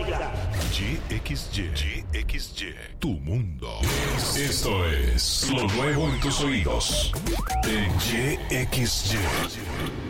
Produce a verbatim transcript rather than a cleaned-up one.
Y X Y, Y X Y, tu mundo. Esto es lo nuevo en tus oídos. En Y X Y.